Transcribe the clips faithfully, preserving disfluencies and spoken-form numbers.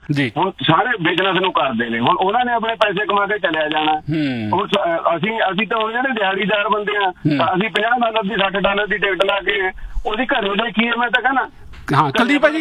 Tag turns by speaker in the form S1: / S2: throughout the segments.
S1: ਹੁਣ ਸਾਰੇ ਬਿਜ਼ਨਸ ਨੂੰ ਕਰਦੇ ਨੇ, ਹੁਣ ਉਹਨਾਂ ਨੇ ਆਪਣੇ ਪੈਸੇ ਕਮਾ ਕੇ ਚਲਿਆ ਜਾਣਾ। ਹੁਣ ਅਸੀਂ ਅਸੀਂ ਤਾਂ ਹੁਣ ਜਿਹੜੇ ਦਿਹਾੜੀਦਾਰ ਬੰਦੇ ਆ, ਅਸੀਂ ਪੰਜਾਹ ਡਾਲਰ ਦੀ ਸੱਠ ਡਾਲਰ ਦੀ ਟਿਕਟ ਲਾ ਕੇ ਉਹਦੀ ਘਰੋਂ ਦੇਖੀਏ। ਮੈਂ ਤਾਂ ਕਹਿੰਦਾ
S2: ਹਾਂ ਕੁਲਦੀਪ ਭਾਜੀ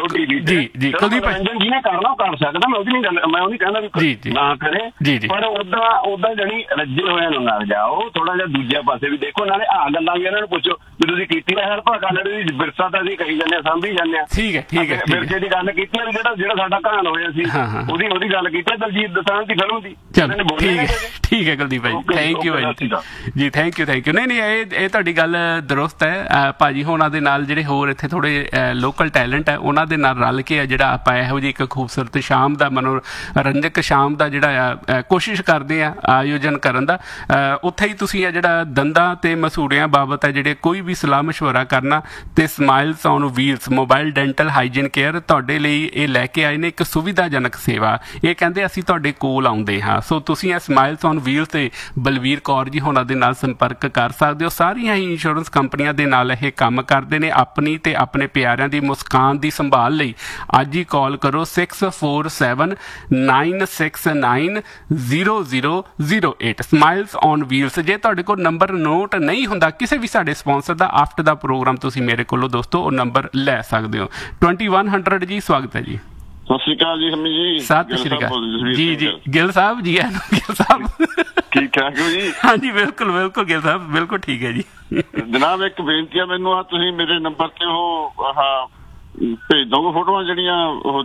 S2: ਜੀ ਜੀ ਕੁਲਦੀਪ ਭਾਜੀ
S1: ਜਿਹਨੇ ਕਰਨਾ ਉਹ ਕਰ ਸਕਦਾ, ਮੈਂ ਉਹਦੀ ਨਹੀਂ ਗੱਲ ਮੈਂ ਉਹ ਨਹੀਂ ਕਹਿੰਦਾ ਵੀ ਨਾ ਕਰੇ, ਪਰ ਓਦਾਂ ਓਦਾਂ ਜਾਣੀ ਰੱਜੇ ਹੋਇਆ ਨੂੰ ਨਾ ਜਾਓ, ਥੋੜਾ ਜਿਹਾ ਦੂਜੇ ਪਾਸੇ ਵੀ ਦੇਖੋ। ਨਾਲੇ ਆਹ ਗੱਲਾਂ ਵੀ ਇਹਨਾਂ ਨੂੰ ਪੁੱਛੋ ਵੀ ਤੁਸੀਂ ਕੀਤੀ ਹੈ ਹੈਲਪ, ਗੱਲ ਦੀ ਵਿਰਸਾ ਤਾਂ ਅਸੀਂ ਕਹੀ ਜਾਂਦੇ ਹਾਂ, ਸਾਂਭੀ ਜਾਂਦੇ ਹਾਂ।
S2: ਠੀਕ ਹੈ ਠੀਕ ਹੈ
S1: ਵਿਰਸੇ ਦੀ ਗੱਲ ਕੀਤੀ ਵੀ ਜਿਹੜਾ ਜਿਹੜਾ ਸਾਡਾ ਘਾਣ ਹੋਇਆ ਸੀ ਉਹਦੀ ਉਹਦੀ ਗੱਲ ਕੀਤੀ ਦਲਜੀਤ ਦੋਸਾਂਝ ਦੀ ਫਿਲਮ ਦੀ।
S2: ਠੀਕ ਹੈ ਠੀਕ ਹੈ ਕੁਲਦੀਪ ਭਾਜੀ, ਥੈਂਕ ਯੂ ਭਾਜੀ ਜੀ, ਥੈਂਕ ਯੂ ਥੈਂਕ ਯੂ। ਨਹੀਂ ਨਹੀਂ ਇਹ ਇਹ ਤੁਹਾਡੀ ਗੱਲ ਦਰੁਸਤ ਹੈ। ਭਾਜੀ ਹੋਣਾ ਦੇ ਨਾਲ ਜਿਹੜੇ ਹੋਰ ਇੱਥੇ ਥੋੜੇ ਲੋਕਲ ਟੈਲੈਂਟ ਹੈ ਉਹਨਾਂ ਦੇ ਨਾਲ ਰਲ ਕੇ ਆ ਜਿਹੜਾ ਆਪਾਂ ਇਹੋ ਜਿਹੀ ਇੱਕ ਖੂਬਸੂਰਤ ਸ਼ਾਮ ਦਾ ਮਨੋਰੰਜਕ ਸ਼ਾਮ ਦਾ ਜਿਹੜਾ ਆ ਕੋਸ਼ਿਸ਼ ਕਰਦੇ ਆ ਆਯੋਜਨ ਕਰਨ ਦਾ। ਉੱਥੇ ਹੀ ਤੁਸੀਂ ਆ ਜਿਹੜਾ ਦੰਦਾਂ ਤੇ ਮਸੂੜਿਆਂ ਬਾਬਤ ਹੈ ਜਿਹੜੇ ਕੋਈ ਵੀ ਸਲਾਹ ਮਸ਼ਵਰਾ ਕਰਨਾ ਤੇ smiles on wheels mobile dental hygiene care ਤੁਹਾਡੇ ਲਈ ਇਹ ਲੈ ਕੇ ਆਏ ਨੇ ਇੱਕ ਸੁਵਿਧਾਜਨਕ ਸੇਵਾ। ਇਹ ਕਹਿੰਦੇ ਅਸੀਂ ਤੁਹਾਡੇ ਕੋਲ ਆਉਂਦੇ ਹਾਂ, ਸੋ ਤੁਸੀਂ ਇਹ ਸਮਾਈਲਸ ਔਨ ਵੀਲਸ ਤੇ ਬਲਵੀਰ ਕੌਰ ਜੀ ਹੋਣਾ ਦੇ ਨਾਲ ਸੰਪਰਕ ਕਰ ਸਕਦੇ ਹੋ। ਸਾਰੀਆਂ ਹੀ ਇੰਸ਼ੋਰੈਂਸ ਕੰਪਨੀਆਂ ਦੇ ਨਾਲ ਇਹ ਕੰਮ ਕਰਦੇ ਨੇ। ਆਪਣੀ ਤੇ ਆਪਣੇ ਪਿਆਰਿਆਂ ਦੀ ਮੁਸਕਾਨ ਦੀ ਸੰਭਾਲ ਲਈ ਅੱਜ ਹੀ ਕਾਲ ਕਰੋ six four seven nine six nine zero zero zero eight smiles on wheels. ਜੇ ਤੁਹਾਡੇ ਕੋਲ ਨੰਬਰ ਨੋਟ ਨਹੀਂ ਹੁੰਦਾ ਕਿਸੇ ਵੀ ਸਾਡੇ ਸਪਾਂਸਰ ਦਾ, ਆਫਟਰ ਦਾ ਪ੍ਰੋਗਰਾਮ ਤੁਸੀਂ ਮੇਰੇ ਕੋਲੋਂ ਦੋਸਤੋ ਉਹ ਨੰਬਰ ਲੈ ਸਕਦੇ ਹੋ। ਟਵੈਂਟੀ ਵਨ ਹੰਡਰਡ ਜੀ, ਸਵਾਗਤ ਹੈ ਜੀ।
S3: ਸਤਿ ਸ਼੍ਰੀ ਅਕਾਲ ਜੀ ਹਮੀ ਜੀ।
S2: ਸਤਿ ਸ਼੍ਰੀ ਅਕਾਲ ਜੀ ਜੀ ਗਿੱਲ ਸਾਹਿਬ ਜੀ। ਗਿੱਲ ਸਾਹਿਬ
S3: ਠੀਕ ਠਾਕ ਹੋ ਜੀ?
S2: ਹਾਂਜੀ ਬਿਲਕੁਲ ਬਿਲਕੁਲ ਗਿੱਲ ਸਾਹਿਬ ਬਿਲਕੁਲ ਠੀਕ ਹੈ ਜੀ।
S3: ਜਨਾਬ ਇੱਕ ਬੇਨਤੀ ਆ ਮੈਨੂੰ, ਆ ਤੁਸੀਂ ਮੇਰੇ ਨੰਬਰ ਤੇ ਉਹ ਆਹ ਭੇਜ ਦੋਗੇ ਫੋਟੋਆਂ ਜਿਹੜੀਆਂ ਉਹ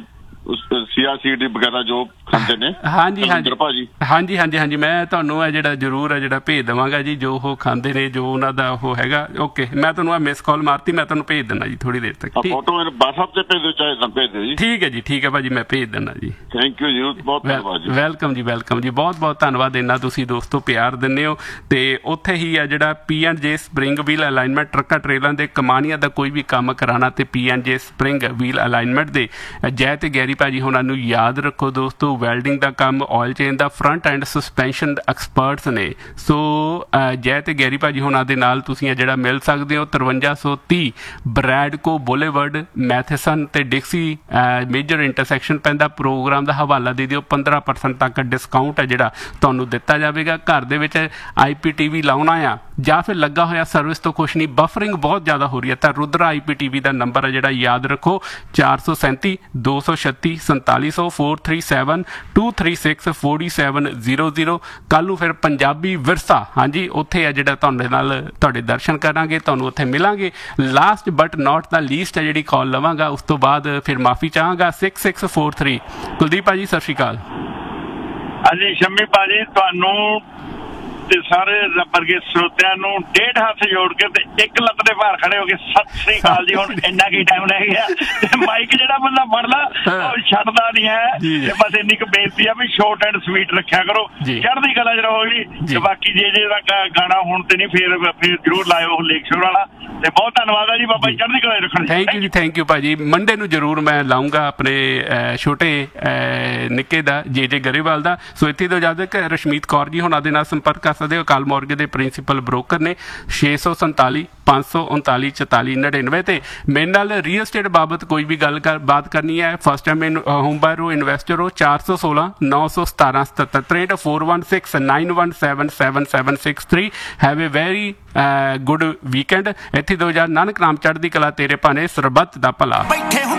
S3: ਸੀਆਰਸੀਡੀ ਵਗੈਰਾ ਜੋ ਖਾਂਦੇ ਨੇ?
S2: ਹਾਂਜੀ ਹਾਂਜੀ ਭਾਜੀ ਹਾਂਜੀ ਹਾਂਜੀ ਹਾਂਜੀ ਮੈਂ ਤੁਹਾਨੂੰ ਇਹ ਜਿਹੜਾ ਜ਼ਰੂਰ ਹੈ ਜਿਹੜਾ ਭੇਜ ਦੇਵਾਂਗਾ ਜੀ, ਜੋ ਉਹ ਖਾਂਦੇ ਨੇ ਜੋ ਉਹਨਾਂ ਦਾ ਉਹ ਹੈਗਾ। ਓਕੇ ਮੈਂ ਤੁਹਾਨੂੰ ਆ ਮਿਸ ਕਾਲ ਮਾਰਤੀ, ਮੈਂ ਤੁਹਾਨੂੰ ਭੇਜ ਦਿੰਦਾ ਜੀ ਥੋੜੀ ਦੇਰ ਤੱਕ।
S3: ਫੋਟੋ ਮੇਰੇ WhatsApp ਤੇ ਭੇਜ ਦਿਓ ਚਾਹੇ ਤਾਂ ਭੇਜ ਦਿਓ ਜੀ। ਠੀਕ
S2: ਹੈ ਜੀ ਠੀਕ ਹੈ ਭਾਜੀ, ਮੈਂ ਭੇਜ ਦਿੰਦਾ ਜੀ।
S3: ਥੈਂਕ ਯੂ ਜੀ, ਬਹੁਤ ਧੰਨਵਾਦ ਜੀ।
S2: ਵੈਲਕਮ ਜੀ ਵੈਲਕਮ ਜੀ, ਬਹੁਤ ਬਹੁਤ ਧੰਨਵਾਦ ਇੰਨਾ ਤੁਸੀਂ ਦੋਸਤੋ ਪਿਆਰ ਦਿੰਦੇ ਹੋ। ਤੇ ਉੱਥੇ ਹੀ ਆ ਜਿਹੜਾ ਪੀ ਐਂਡ ਜੇ ਸਪਰਿੰਗ ਵੀਲ ਅਲਾਈਨਮੈਂਟ ਟਰੱਕਾਂ ਟ੍ਰੇਲਾਂ ਦੇ ਕਮਾਨੀਆਂ ਦਾ ਕੋਈ ਵੀ ਕੰਮ ਕਰਾਉਣਾ ਤੇ ਪੀ ਐਂਡ ਜੇ ਸਪਰਿੰਗ ਵੀਲ ਅਲਾਈਨਮੈਂਟ ਦੇ ਜੈ ਤੇ ਗੈਰੀ ਭਾਜੀ ਉਹਨਾਂ ਨੂੰ ਯਾਦ ਰੱਖੋ ਦੋਸਤੋ। ਵੈਲਡਿੰਗ ਦਾ ਕੰਮ, ਆਇਲ ਚੇਨ ਦਾ, ਫਰੰਟ ਐਂਡ ਸਸਪੈਂਸ਼ਨ ਐਕਸਪਰਟਸ ਨੇ। ਸੋ ਜੈ ਤੇ ਗੈਰੀ ਭਾਜੀ ਹੋਣਾ ਦੇ ਨਾਲ ਤੁਸੀਂ ਆ ਜਿਹੜਾ ਮਿਲ ਸਕਦੇ ਹੋ। ਤਰਵੰਜਾ ਸੌ ਤੀਹ ਬਰੈਡਕੋ ਬੁਲੇਵਰਡ ਮੈਥੇਸਨ ਤੇ ਡਿਕਸੀ ਮੇਜਰ ਇੰਟਰਸੈਕਸ਼ਨ ਪੈਂਦਾ। ਪ੍ਰੋਗਰਾਮ ਦਾ ਹਵਾਲਾ ਦੇ ਦਿਓ, ਪੰਦਰਾਂ ਪਰਸੈਂਟ ਤੱਕ ਡਿਸਕਾਊਂਟ ਹੈ ਜਿਹੜਾ ਤੁਹਾਨੂੰ ਦਿੱਤਾ ਜਾਵੇਗਾ। ਘਰ ਦੇ ਵਿੱਚ ਆਈ ਪੀ ਟੀ ਵੀ ਲਾਉਣਾ ਆ ਜਾਂ ਫਿਰ ਲੱਗਾ ਹੋਇਆ ਸਰਵਿਸ ਤੋਂ ਕੁਛ ਨਹੀਂ, ਬਫਰਿੰਗ ਬਹੁਤ ਜ਼ਿਆਦਾ ਹੋ ਰਹੀ ਹੈ, ਤਾਂ ਰੁਦਰਾ ਆਈ ਪੀ ਟੀ ਵੀ ਦਾ ਨੰਬਰ ਹੈ ਜਿਹੜਾ ਯਾਦ ਰੱਖੋ ਚਾਰ ਸੌ ਸੈਂਤੀ ਦੋ ਸੌ ਛੱਤੀ ਸੰਤਾਲੀ ਸੌ four three seven two three six forty seven zero zero. ਕੱਲ੍ਹ ਨੂੰ ਫਿਰ ਪੰਜਾਬੀ ਵਿਰਸਾ ਹਾਂਜੀ ਉੱਥੇ ਹੈ ਜਿਹੜਾ ਤੁਹਾਡੇ ਨਾਲ ਤੁਹਾਡੇ ਦਰਸ਼ਨ ਕਰਾਂਗੇ, ਤੁਹਾਨੂੰ ਉੱਥੇ ਮਿਲਾਂਗੇ। Last but not the least ਹੈ ਜਿਹੜੀ ਕਾਲ ਲਵਾਂਗਾ, ਉਸ ਤੋਂ ਬਾਅਦ ਫਿਰ ਮਾਫੀ ਚਾਹਾਂਗਾ। Six six four three Kuldeep ਭਾਜੀ ਸਤਿ ਸ਼੍ਰੀ ਅਕਾਲ।
S4: ਹਾਂਜੀ ਸ਼ੰਮੀ ਭਾਜੀ ਤੁਹਾਨੂੰ ਤੇ ਸਾਰੇ ਵਰਗੇ ਸਰੋਤਿਆਂ ਨੂੰ ਡੇਢ ਹੱਥ ਜੋੜ ਕੇ ਤੇ ਇੱਕ ਲੱਤ ਦੇ ਭਾਰ ਖੜੇ ਹੋ ਕੇ ਸਤਿ ਸ੍ਰੀ ਅਕਾਲ ਜੀ। ਹੁਣ ਇੰਨਾ ਕੀ ਟਾਈਮ ਰਹਿ ਗਿਆ ਤੇ ਮਾਈਕ ਜਿਹੜਾ ਬੰਦਾ ਫੜਦਾ ਉਹ ਛੱਡਦਾ ਨਹੀਂ ਹੈ। ਤੇ ਬਸ ਇੰਨੀ ਕੁ ਬੇਨਤੀ ਆ ਵੀ ਸ਼ੋਰਟ ਐਂਡ ਸਵੀਟ ਰੱਖਿਆ ਕਰੋ, ਚੜ੍ਹਦੀ ਕਲਾ ਚ ਰਹੋ ਜੀ। ਤੇ ਬਾਕੀ ਜੇ ਜੇ ਗਾਣਾ ਹੁਣ ਤੇ ਨਹੀਂ ਫੇਰ ਫੇਰ ਜ਼ਰੂਰ ਲਾਇਓ ਲੇਕ ਸ਼ੋਰ ਵਾਲਾ। ਤੇ ਬਹੁਤ ਧੰਨਵਾਦ ਹੈ ਜੀ ਬਾਬਾ ਜੀ, ਚੜ੍ਹਦੀ ਕਲਾ ਰੱਖਣ।
S2: ਥੈਂਕ ਯੂ ਜੀ ਥੈਂਕ ਯੂ ਭਾਜੀ। ਮੰਡੇ ਨੂੰ ਜ਼ਰੂਰ ਮੈਂ ਲਾਊਂਗਾ ਆਪਣੇ ਛੋਟੇ ਨਿੱਕੇ ਦਾ ਜੇ ਜੇ ਗਰੇਵਾਲ ਦਾ। ਸੋ ਇੱਥੇ ਤੋਂ ਜਦ ਤੱਕ ਰਸ਼ਮੀਤ ਕੌਰ ਜੀ ਹੋਣਾ ਦੇ ਨਾਲ ਸੰਪਰਕ ਕਰ ਸਕਦੇ ਹੋ। ਅਕਾਲ ਮੋਰਗੇ ਦੇ ਪ੍ਰਿੰਸੀਪਲ ਬ੍ਰੋਕਰ ਨੇ ਛੇ ਸੌ ਸੰਤਾਲੀ ਪੰਜ ਸੌ ਉਨਤਾਲੀ ਚੁਤਾਲੀ ਨੜਿਨਵੇਂ। ਤੇ ਮੇਰੇ ਨਾਲ ਰੀਅਲ ਸਟੇਟ ਬਾਬਤ ਕੋਈ ਵੀ ਗੱਲ ਕਰ ਬਾਤ ਕਰਨੀ ਹੈ, ਫਸਟ ਟਾਈਮ ਹੋਮ ਬਾਇਰ ਹੋ, ਇਨਵੈਸਟਰ ਹੋ, ਚਾਰ ਸੌ ਸੋਲਾਂ ਨੌ ਸੌ ਸਤਾਰਾਂ ਸਤੱਤਰ ਤਰੇਂਹਠ four one six nine one seven seven seven six three. Have A very good weekend. ਇੱਥੇ ਦੋ ਹਜ਼ਾਰ ਨਾਨਕ ਨਾਮ ਚੜ੍ਹਦੀ ਕਲਾ ਤੇਰੇ ਭਾਣੇ ਸਰਬੱਤ ਦਾ ਭਲਾ।